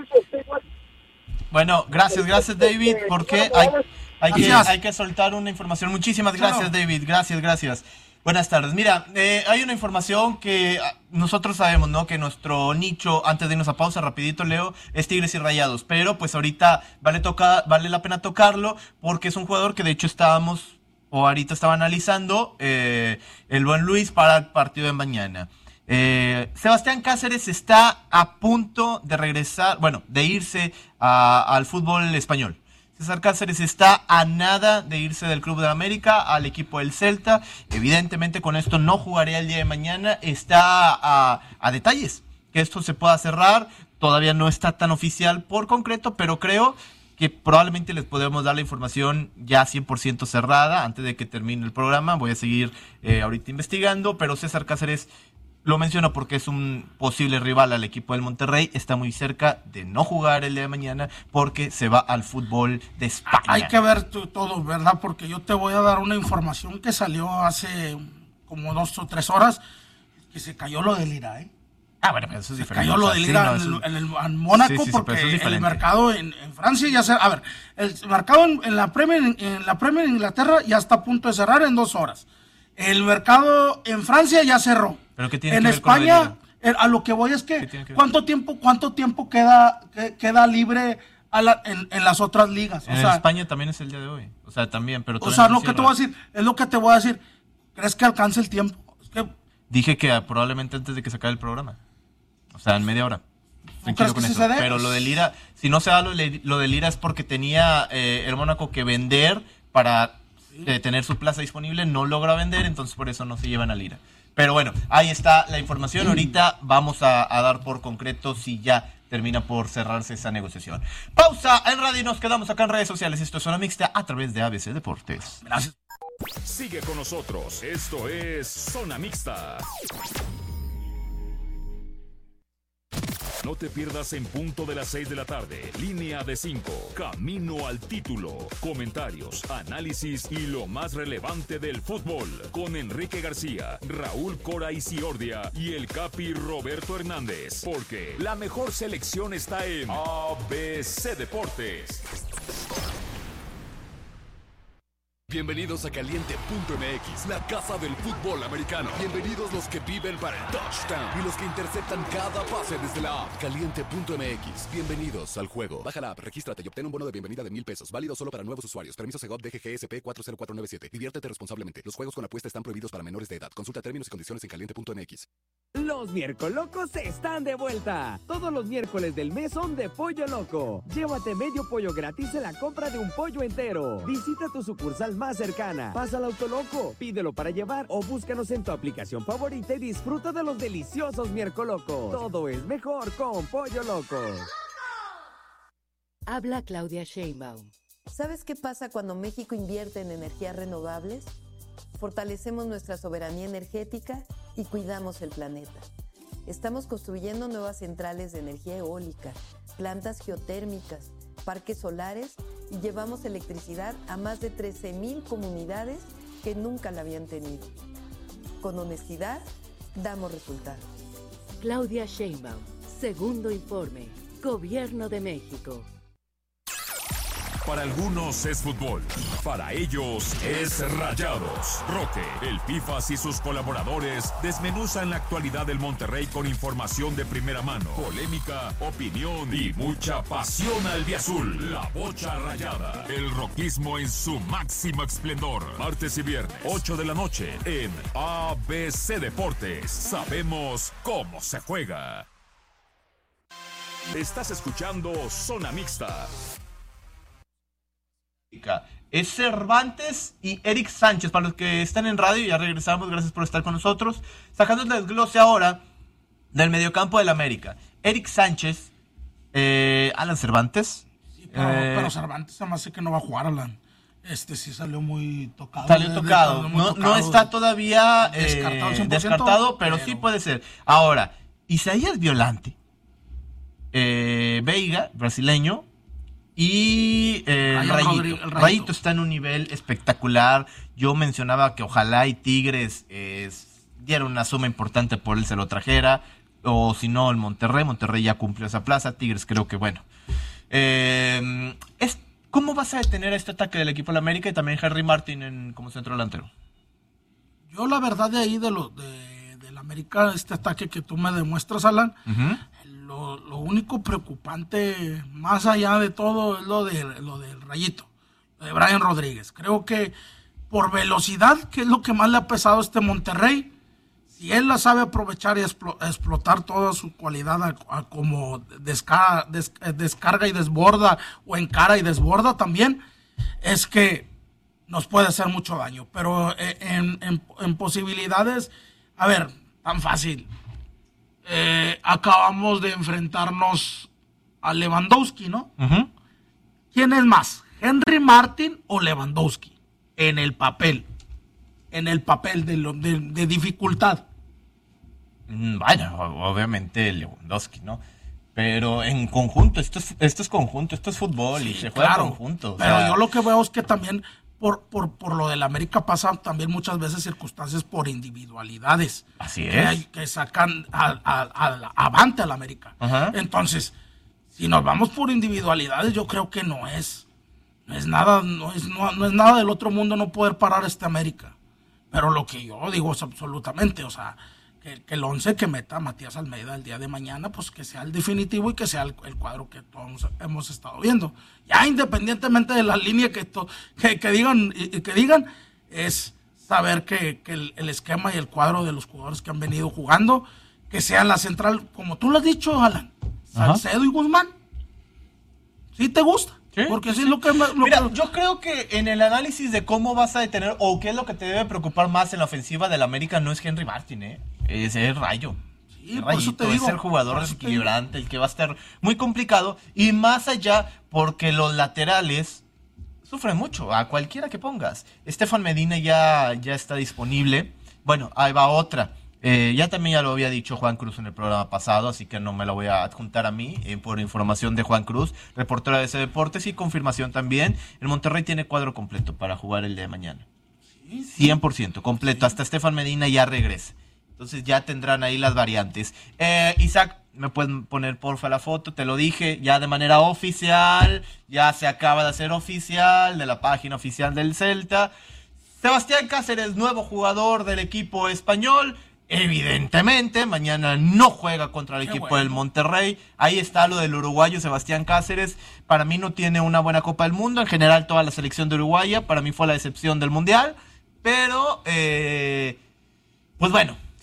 Bueno, gracias, gracias David, porque hay, hay, que, Gracias. hay que soltar una información. Muchísimas gracias David, gracias, gracias. Buenas tardes. Mira, eh, hay una información que ah, nosotros sabemos, ¿no? Que nuestro nicho, antes de irnos a pausa, rapidito Leo, es Tigres y Rayados. Pero pues ahorita vale, toca, vale la pena tocarlo porque es un jugador que de hecho estábamos, o ahorita estaba analizando, eh, el buen Luis para el partido de mañana. Eh, Sebastián Cáceres está a punto de regresar, bueno, de irse a, al fútbol español. César Cáceres está a nada de irse del Club de América al equipo del Celta. Evidentemente con esto no jugaría el día de mañana. Está a, a detalles que esto se pueda cerrar. Todavía no está tan oficial por concreto, pero creo que probablemente les podemos dar la información ya cien por ciento cerrada antes de que termine el programa. Voy a seguir eh, ahorita investigando, pero César Cáceres... Lo menciono porque es un posible rival al equipo del Monterrey. Está muy cerca de no jugar el día de mañana porque se va al fútbol de España. Hay que ver tú, todo, ¿verdad? Porque yo te voy a dar una información que salió hace como dos o tres horas, que se cayó lo del Lira, ¿eh? Ah, bueno, pero eso es se diferente. cayó lo O sea, del sí, Lira no, en, eso- el, en, el, en Mónaco, Sí, sí, sí, porque pero eso es el diferente. mercado en, en Francia ya se... A ver, el mercado en, en la Premier en, en la Premier en Inglaterra ya está a punto de cerrar en dos horas. El mercado en Francia ya cerró. ¿Pero qué tiene En que ver con lo de España, Liga? eh, a lo que voy es que, tiene que ver? ¿cuánto tiempo cuánto tiempo queda que- queda libre a la- en, en las otras ligas? O En sea, España también es el día de hoy. O sea, también, pero o todavía sea, no lo se que te cierra. voy a decir, es lo que te voy a decir. ¿Crees que alcance el tiempo? Es que, Dije que ah, probablemente antes de que se acabe el programa. O sea, en media hora. Tranquilo crees con que sí eso. se dé? Pero lo de Lira, si no se da lo de, lo de Lira es porque tenía eh, el Mónaco que vender para eh, tener su plaza disponible. No logra vender, entonces por eso no se llevan a Lira. Pero bueno, ahí está la información. Ahorita vamos a, a dar por concreto si ya termina por cerrarse esa negociación. Pausa en radio y nos quedamos acá en redes sociales. Esto es Zona Mixta a través de A B C Deportes. gracias. Sigue con nosotros. Esto es Zona Mixta. No te pierdas en punto de las seis de la tarde. Línea de cinco. Camino al título. Comentarios, análisis y lo más relevante del fútbol. Con Enrique García, Raúl Cora Isiordia y el Capi Roberto Hernández. Porque la mejor selección está en A B C Deportes. Bienvenidos a Caliente punto M X, la casa del fútbol americano. Bienvenidos los que viven para el touchdown y los que interceptan cada pase desde la app. Caliente punto M X, bienvenidos al juego. Baja la app, regístrate y obtén un bono de bienvenida de mil pesos. Válido solo para nuevos usuarios. Permiso Segov D G G S P cuatro cero cuatro nueve siete. Diviértete responsablemente. Los juegos con apuesta están prohibidos para menores de edad. Consulta términos y condiciones en caliente punto M X. Los Miercolocos están de vuelta. Todos los miércoles del mes son de Pollo Loco. Llévate medio pollo gratis en la compra de un pollo entero. Visita tu sucursal más cercana. Pasa al Autoloco, pídelo para llevar o búscanos en tu aplicación favorita y disfruta de los deliciosos Miercolocos. Todo es mejor con Pollo Loco. Habla Claudia Sheinbaum. ¿Sabes qué pasa cuando México invierte en energías renovables? Fortalecemos nuestra soberanía energética y cuidamos el planeta. Estamos construyendo nuevas centrales de energía eólica, plantas geotérmicas, parques solares y llevamos electricidad a más de trece mil comunidades que nunca la habían tenido. Con honestidad, damos resultados. Claudia Sheinbaum, segundo informe, Gobierno de México. Para algunos es fútbol, para ellos es Rayados. Roque, el Pifas y sus colaboradores desmenuzan la actualidad del Monterrey con información de primera mano, polémica, opinión y mucha pasión albiazul. La Bocha Rayada, el roquismo en su máximo esplendor. Martes y viernes, ocho de la noche, en A B C Deportes. Sabemos cómo se juega. Estás escuchando Zona Mixta. Es Cervantes y Eric Sánchez. Para los que están en radio, ya regresamos, gracias por estar con nosotros. Sacando el desglose ahora del mediocampo del América. Eric Sánchez, eh, Alan Cervantes. Sí, pero, eh, pero Cervantes además sé que no va a jugar, Alan. Este sí salió muy tocado. Salió tocado. De, de, muy no, tocado, no está todavía eh, descartado, cien por ciento, descartado, pero, pero sí puede ser. Ahora, Isaías Violante, eh, Veiga, brasileño. Y eh, Rayito. Rayito. Rayito. Rayito está en un nivel espectacular. Yo mencionaba que ojalá y Tigres eh, diera una suma importante por él, se lo trajera. O si no, el Monterrey. Monterrey ya cumplió esa plaza. Tigres creo que bueno. Eh, es, ¿Cómo vas a detener este ataque del equipo de la América y también Henry Martin en, como centro delantero? Yo la verdad de ahí de lo de, de la América, este ataque que tú me demuestras, Alan, uh-huh. Lo, lo único preocupante, más allá de todo, es lo de lo del Rayito, lo de Brian Rodríguez. Creo que por velocidad, que es lo que más le ha pesado a este Monterrey, si él la sabe aprovechar y explo, explotar toda su cualidad a, a como descarga, des, descarga y desborda, o encara y desborda también, es que nos puede hacer mucho daño. Pero en, en, en posibilidades, a ver, tan fácil. Eh, acabamos de enfrentarnos a Lewandowski, ¿no? Uh-huh. ¿Quién es más? ¿Henry Martin o Lewandowski? En el papel. En el papel de, lo, de, de dificultad. Bueno, obviamente Lewandowski, ¿no? Pero en conjunto, esto es, esto es conjunto, esto es fútbol sí, y se juega claro, en conjunto. Pero sea... yo lo que veo es que también por, por, por lo del América pasan también muchas veces circunstancias por individualidades. Así que es. Hay, que sacan a, a, a, avante al América. Uh-huh. Entonces, si nos vamos por individualidades, yo creo que no es, no es nada, no es, no, no es nada del otro mundo no poder parar a este América. Pero lo que yo digo es absolutamente, o sea, que, que el once que meta Matías Almeida el día de mañana, pues que sea el definitivo y que sea el, el cuadro que todos hemos estado viendo. Ya independientemente de la línea que, to, que, que digan, y, que digan, es saber que, que el, el esquema y el cuadro de los jugadores que han venido jugando, que sea la central, como tú lo has dicho, Alan, Salcedo y Guzmán. ¿Sí te gusta? ¿Sí? Porque sí es lo que... Lo Mira, que... yo creo que en el análisis de cómo vas a detener o qué es lo que te debe preocupar más en la ofensiva del América no es Henry Martin, ¿eh? Es el Rayo. Sí, el Rayito es el jugador desequilibrante, el que va a estar muy complicado. Y más allá, porque los laterales sufren mucho, a cualquiera que pongas. Estefan Medina ya, ya está disponible. Bueno, ahí va otra. Eh, ya también ya lo había dicho Juan Cruz en el programa pasado, así que no me lo voy a adjuntar a mí, eh, por información de Juan Cruz, reportero de ese Deportes, y confirmación también. El Monterrey tiene cuadro completo para jugar el de mañana. cien por ciento completo, sí. Hasta Estefan Medina ya regresa. Entonces ya tendrán ahí las variantes. Eh, Isaac, me pueden poner porfa la foto, te lo dije, ya de manera oficial, ya se acaba de hacer oficial, de la página oficial del Celta. Sebastián Cáceres, nuevo jugador del equipo español. Evidentemente, mañana no juega contra el Qué equipo bueno. del Monterrey. Ahí está lo del uruguayo Sebastián Cáceres. Para mí no tiene una buena Copa del Mundo. En general, toda la selección de Uruguaya, para mí fue la decepción del Mundial. Pero, eh, pues bueno,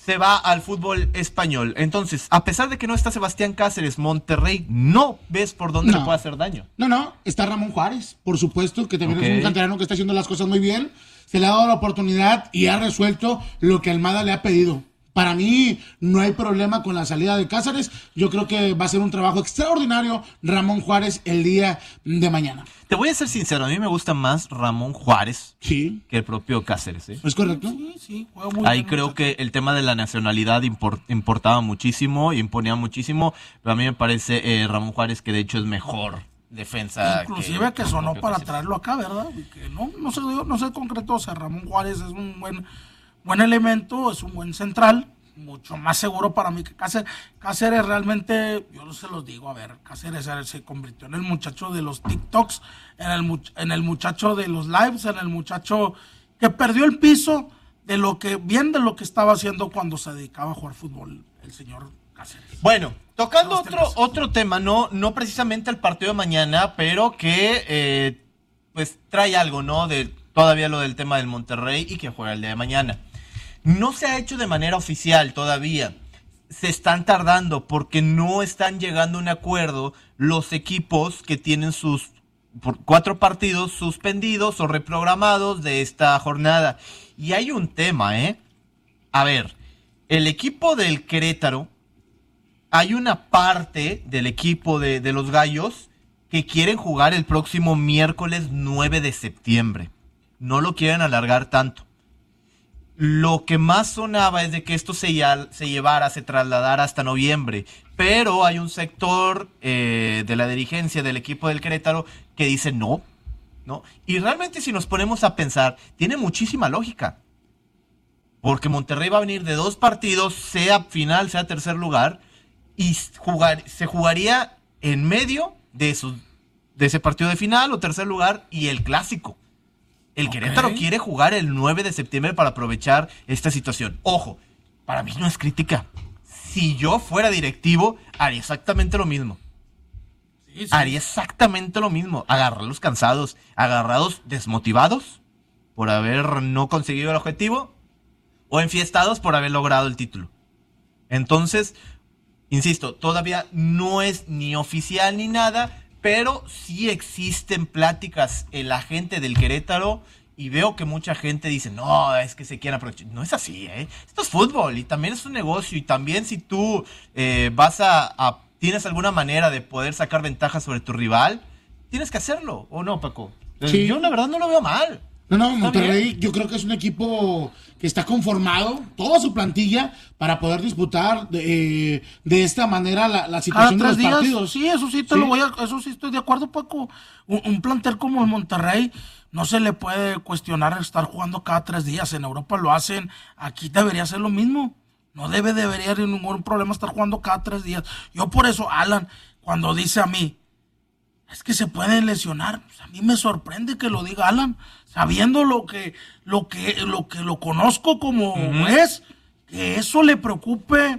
se va al fútbol español. Entonces, a pesar de que no está Sebastián Cáceres, Monterrey, no ves por dónde No. le puede hacer daño. No, no, está Ramón Juárez, por supuesto, que también Ok. es un canterano que está haciendo las cosas muy bien. Se le ha dado la oportunidad y ha resuelto lo que Almada le ha pedido. Para mí no hay problema con la salida de Cáceres. Yo creo que va a ser un trabajo extraordinario Ramón Juárez el día de mañana. Te voy a ser sincero, a mí me gusta más Ramón Juárez sí. que el propio Cáceres. ¿eh? ¿Es correcto? Sí, sí, juega muy Ahí bien, creo muchacho. que el tema de la nacionalidad import- importaba muchísimo y imponía muchísimo, pero a mí me parece eh, Ramón Juárez que de hecho es mejor defensa. Inclusive que, el sonó propio para Cáceres. traerlo acá, ¿verdad? Y que no, no se dio, no se concretó. O sea, Ramón Juárez es un buen, buen elemento, es un buen central, mucho más seguro para mí que Cáceres. Cáceres realmente, yo se los digo, a ver, Cáceres se convirtió en el muchacho de los TikToks, en el, much- en el muchacho de los lives, en el muchacho que perdió el piso de lo que, bien de lo que estaba haciendo cuando se dedicaba a jugar fútbol el señor Cáceres. Bueno, tocando otro, otro tema, no, no precisamente el partido de mañana, pero que eh, pues trae algo, ¿no? De todavía lo del tema del Monterrey y que juega el día de mañana. No se ha hecho de manera oficial todavía. Se están tardando porque no están llegando a un acuerdo los equipos que tienen sus por cuatro partidos suspendidos o reprogramados de esta jornada. Y hay un tema, ¿eh? A ver, el equipo del Querétaro, hay una parte del equipo de, de los Gallos que quieren jugar el próximo miércoles nueve de septiembre. No lo quieren alargar tanto. Lo que más sonaba es de que esto se, ya, se llevara, se trasladara hasta noviembre. Pero hay un sector eh, de la dirigencia del equipo del Querétaro que dice no, ¿no? Y realmente si nos ponemos a pensar, tiene muchísima lógica. Porque Monterrey va a venir de dos partidos, sea final, sea tercer lugar, y jugar, se jugaría en medio de, su, de ese partido de final o tercer lugar y el clásico. El Ok. Querétaro quiere jugar el nueve de septiembre para aprovechar esta situación. Ojo, para mí no es crítica. Si yo fuera directivo, haría exactamente lo mismo. Sí, sí. Haría exactamente lo mismo. Agarrarlos cansados, agarrados desmotivados por haber no conseguido el objetivo o enfiestados por haber logrado el título. Entonces, insisto, todavía no es ni oficial ni nada, pero sí existen pláticas en la gente del Querétaro y veo que mucha gente dice, no, es que se quieren aprovechar. No es así, ¿eh? Esto es fútbol y también es un negocio y también si tú eh, vas a, a, tienes alguna manera de poder sacar ventaja sobre tu rival, tienes que hacerlo, ¿o no, Paco? Sí. Yo la verdad no lo veo mal. No, no, Está Monterrey bien. yo creo que es un equipo que está conformado, toda su plantilla, para poder disputar de, de esta manera la, la Cada situación de tres los días, partidos. sí, eso sí te Sí. lo voy a, eso sí estoy de acuerdo, Paco. Un, un plantel como el Monterrey no se le puede cuestionar estar jugando cada tres días. En Europa lo hacen, aquí debería ser lo mismo. No debe, debería haber ningún problema estar jugando cada tres días. Yo por eso, Alan, cuando dice a mí, es que se pueden lesionar, pues a mí me sorprende que lo diga Alan, sabiendo lo que, lo que, lo que lo conozco como Ujú. es, que eso le preocupe.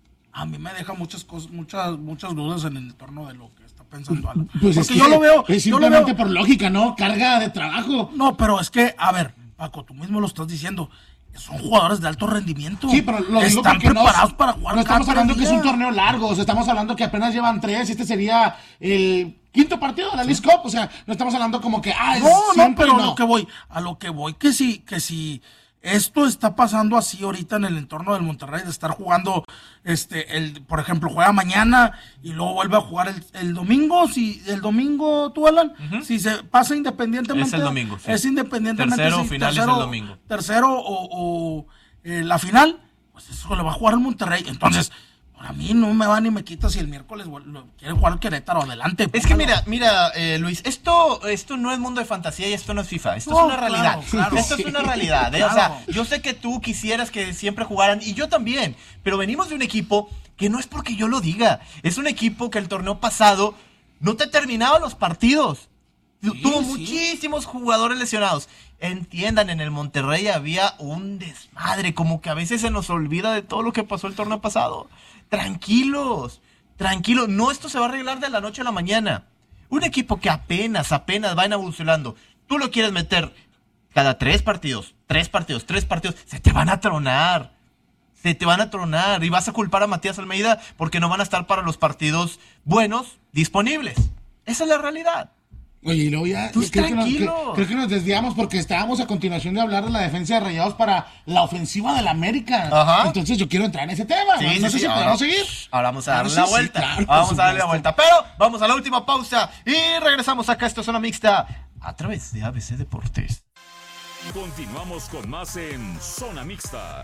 A mí me deja muchas cosas, muchas, muchas dudas en el torno de lo que está pensando Alan. Pues es Porque que yo lo veo, es yo lo simplemente veo. por lógica, ¿no? Carga de trabajo. No, pero es que, a ver, Paco, tú mismo lo estás diciendo. Son jugadores de alto rendimiento. Sí, pero lo digo están porque no- preparados para jugar. No estamos cada hablando que es un día. torneo largo, o sea, estamos hablando que apenas llevan tres, y este sería el quinto partido de la League Cup, o sea, no estamos hablando como que, ah, es No, no, siempre pero no. a lo que voy, a lo que voy, que si, que si esto está pasando así ahorita en el entorno del Monterrey, de estar jugando, este, el, por ejemplo, juega mañana y luego vuelve a jugar el, el domingo, si el domingo, tú, Alan, si se pasa independientemente. Es el domingo, sí. Es independientemente. Tercero, si final es el domingo. Tercero o, o, eh, la final, pues eso le va a jugar el Monterrey. Entonces, para mí no me va ni me quita si el miércoles vuel- lo quiere jugar el Querétaro, adelante. Es que póngalo. mira, mira, eh, Luis, esto, esto no es mundo de fantasía y esto no es FIFA, esto No, es una realidad. claro, claro. Esto es una realidad, ¿eh? O Claro. sea, yo sé que tú quisieras que siempre jugaran y yo también, pero venimos de un equipo que no es porque yo lo diga, es un equipo que el torneo pasado no te terminaba los partidos. Tu- Sí, Tuvo sí. muchísimos jugadores lesionados. Entiendan, en el Monterrey había un desmadre, como que a veces se nos olvida de todo lo que pasó el torneo pasado. Tranquilos, tranquilos. No, esto se va a arreglar de la noche a la mañana. Un equipo que apenas, apenas va evolucionando. Tú lo quieres meter cada tres partidos, tres partidos, tres partidos. Se te van a tronar. Se te van a tronar y vas a culpar a Matías Almeida porque no van a estar para los partidos buenos disponibles. Esa es la realidad. Oye, y luego ya, Tú creo que, nos, tranquilo. creo, creo que nos desviamos porque estábamos a continuación de hablar de la defensa de Rayados para la ofensiva del América. Ajá. Entonces yo quiero entrar en ese tema. Sí, no sí, no sé sí, si ahora, podemos seguir. Ahora vamos a darle Ahora la sí, vuelta. sí, claro, por vamos a darle la supuesto. vuelta. Pero vamos a la última pausa y regresamos acá a esta zona mixta a través de A B C Deportes. Continuamos con más en Zona Mixta.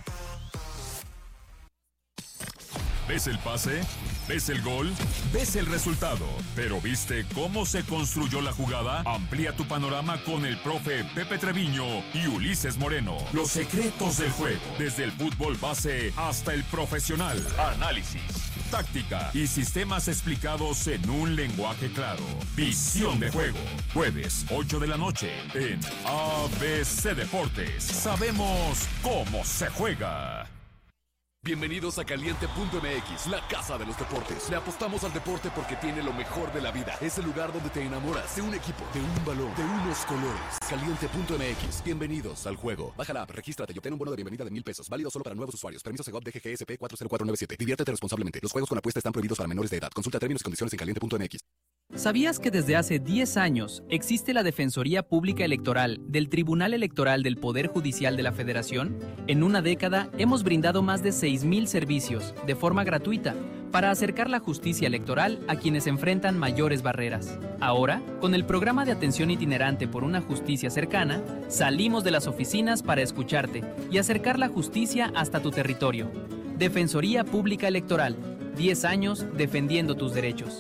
¿Ves el pase? ¿Ves el gol? ¿Ves el resultado? ¿Pero viste cómo se construyó la jugada? Amplía tu panorama con el profe Pepe Treviño y Ulises Moreno. Los secretos del juego, desde el fútbol base hasta el profesional. Análisis, táctica y sistemas explicados en un lenguaje claro. Visión de juego. Jueves, ocho de la noche en A B C Deportes. Sabemos cómo se juega. Bienvenidos a Caliente punto M X, la casa de los deportes. Le apostamos al deporte porque tiene lo mejor de la vida. Es el lugar donde te enamoras de un equipo, de un balón, de unos colores. Caliente punto M X, bienvenidos al juego. Baja la app, regístrate y obtén un bono de bienvenida de mil pesos. Válido solo para nuevos usuarios. Permiso Segov D G G S P cuatro cero cuatro nueve siete. Diviértete responsablemente. Los juegos con apuesta están prohibidos para menores de edad. Consulta términos y condiciones en caliente punto M X. ¿Sabías que desde hace diez años existe la Defensoría Pública Electoral del Tribunal Electoral del Poder Judicial de la Federación? En una década hemos brindado más de seis mil servicios de forma gratuita para acercar la justicia electoral a quienes enfrentan mayores barreras. Ahora, con el programa de atención itinerante por una justicia cercana, salimos de las oficinas para escucharte y acercar la justicia hasta tu territorio. Defensoría Pública Electoral, diez años defendiendo tus derechos.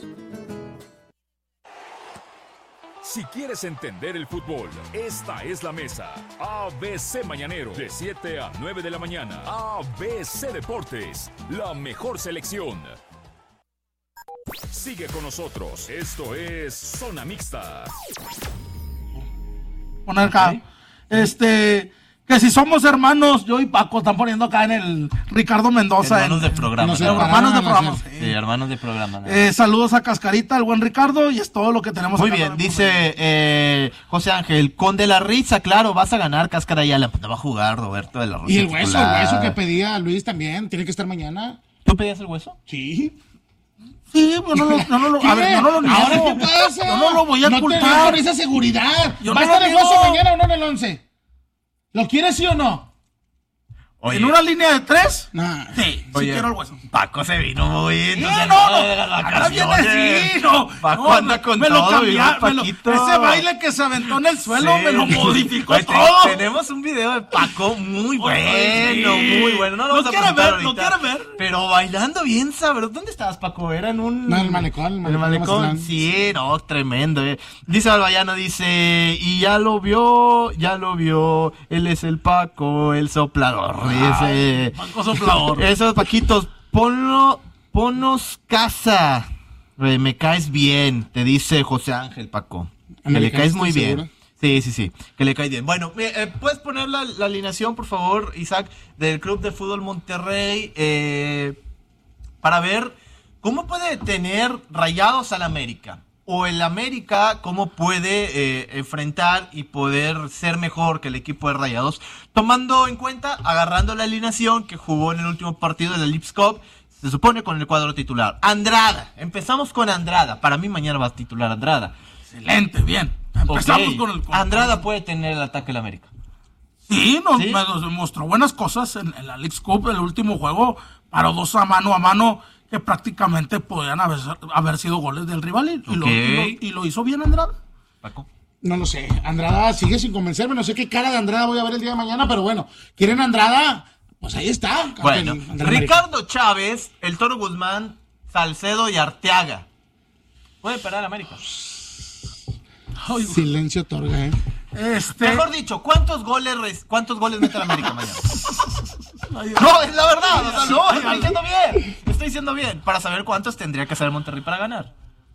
Si quieres entender el fútbol, esta es la mesa. A B C Mañanero, de siete a nueve de la mañana. A B C Deportes, la mejor selección. Sigue con nosotros. Esto es Zona Mixta. Poner acá. Este, que si somos hermanos, yo y Paco están poniendo acá en el Ricardo Mendoza. Hermanos en, de programa. en, ¿no? Hermanos de programa. Sí, sí, hermanos de programa. ¿no? Eh, saludos a Cascarita, al buen Ricardo, y es todo lo que tenemos. Muy acá. bien, dice eh, José Ángel, con De la Risa, claro, vas a ganar, Cáscara ya la va a jugar Roberto De la Risa. Y el hueso, el hueso que pedía Luis también, tiene que estar mañana. ¿Tú pedías el hueso? Sí. Sí, yo no lo, yo no lo, a ver, yo no lo niego. ¿Ahora qué pasa? Yo no lo voy a no ocultar. No con esa seguridad. Yo ¿Va a no estar lo el hueso niego. mañana o no en el once? ¿Lo quieres sí o no? Oye. ¿En una línea de tres? Nah. Sí, Oye, sí quiero el hueso. Paco se vino muy bien. No, no, no, anda bien así, no. Paco No, anda con me lo todo, cambiaron, viejo me lo- Paquito. ese baile que se aventó en el suelo Sí. me lo modificó Oye, te- todo. Tenemos un video de Paco muy bueno, sí. muy bueno. No lo ¿Lo vamos a quiere presentar ver? ¿Lo ahorita, quiere ver? Pero bailando bien sabroso. ¿Dónde estabas, Paco? Era en un... No, en el malecón, el El malecón de malecón, Mazatlán. sí, no, tremendo. Eh. Dice Albayano, dice, y ya lo vio, ya lo vio, él es el Paco, el soplador. Dice, Paco soplador. Esos Paquitos, ponlo, ponos casa. Eh, me caes bien, te dice José Ángel, Paco. Que le Americanista, caes muy bien. ¿seguro? Sí, sí, sí, que le cae bien. Bueno, eh, eh, ¿puedes poner la, la alineación, por favor, Isaac, del Club de Fútbol Monterrey, eh, para ver cómo puede tener Rayados al América? O el América, cómo puede eh, enfrentar y poder ser mejor que el equipo de Rayados, tomando en cuenta, agarrando la alineación que jugó en el último partido de la Leagues Cup, se supone con el cuadro titular. Andrada, empezamos con Andrada. Para mí mañana va a titular Andrada. Excelente, bien. Empezamos Ok. con el... con- Andrada puede tener el ataque del América. Sí, nos, ¿Sí? me- nos mostró buenas cosas en, en la Leagues Cup, el último juego, paró dos a mano a mano, que prácticamente podían haber, haber sido goles del rival, y, y lo, Ok. y lo- y lo hizo bien Andrada. Paco. No lo sé. Andrada sigue sin convencerme. No sé qué cara de Andrada voy a ver el día de mañana, pero bueno. ¿Quieren Andrada? Pues ahí está. Bueno, Ante el- ante el América. Ricardo Chávez, el Toro Guzmán, Salcedo y Arteaga. Puede parar a América. Silencio otorga, ¿eh? Este, Mejor dicho, ¿cuántos goles res- cuántos goles mete el América mañana? No, es la verdad, o sea, no, estoy diciendo bien. Estoy diciendo bien. Para saber cuántos tendría que hacer Monterrey para ganar.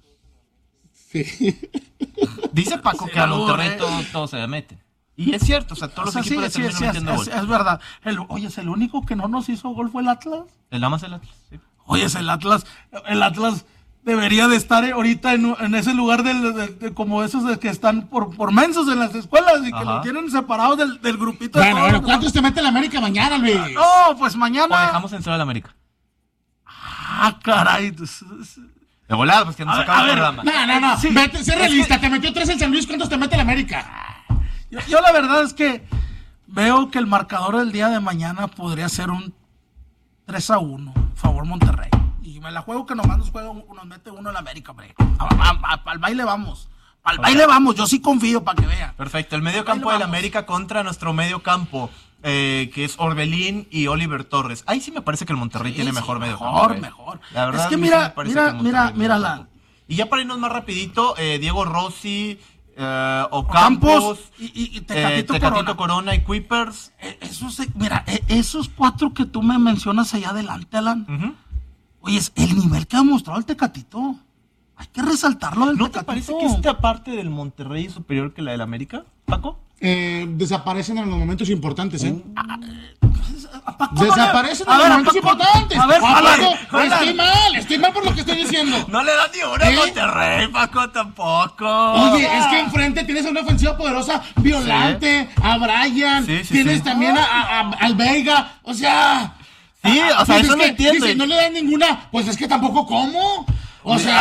Sí. Dice Paco Sí, que a la Monterrey dura, todo, todo se le mete. Y es cierto, o sea, todos o sea, los equipos sí, le sí, terminan sí, es, metiendo es- gol. es verdad. El, oye, es el único que no nos hizo gol fue el Atlas. El Lamas el Atlas. Sí. Oye, es el Atlas, el Atlas debería de estar ahorita en, en ese lugar del, de, de, como esos de que están por, por mensos en las escuelas y Ajá. que los tienen separados del, del grupito. Bueno, de bueno, ¿cuántos te mete la América mañana, Luis? No, pues mañana. O dejamos en cero la América. Ah, caray. De volada, pues que nos acaba el programa. No, no, no. Sí, Vete, sé realista, que... te metió tres en San Luis, ¿cuántos te mete la América? Yo, yo la verdad es que veo que el marcador del día de mañana podría ser un tres a uno, favor Monterrey. Y me la juego que nomás nos juega, nos mete uno en la América, hombre. Al baile vamos. Al okay. baile vamos, yo sí confío para que vean. Perfecto, el medio campo del América contra nuestro medio campo, eh, que es Orbelín y Oliver Torres. Ahí sí me parece que el Monterrey sí, tiene mejor sí, medio mejor, campo. Mejor, mejor. La verdad, es que mira, sí mira, mira, mira la... Y ya para irnos más rapidito, eh, Diego Rossi, eh, Ocampos, Ocampos y, y, y Tecatito, eh, Tecatito Corona. Corona y Kuipers. Eh, esos, mira, eh, esos cuatro que tú me mencionas allá adelante, Alan. Uh-huh. Oye, es el nivel que ha mostrado el Tecatito. Hay que resaltarlo del ¿No Tecatito. te parece que esta parte del Monterrey es superior que la del América, Paco? Eh, desaparecen en los momentos importantes, ¿eh? Uh, desaparecen en los momentos importantes. A ver, Paco, estoy mal, estoy mal por lo que estoy diciendo. No le da ni una ¿Eh? a Monterrey, Paco, tampoco. Oye, es que enfrente tienes a una ofensiva poderosa, Violante, sí. a Brian, sí, sí, tienes sí. también a, a, a, al Veiga, o sea... Sí, o sea, pues eso es no que, entiendo. Dice, no le dan ninguna, pues es que tampoco como. O sea,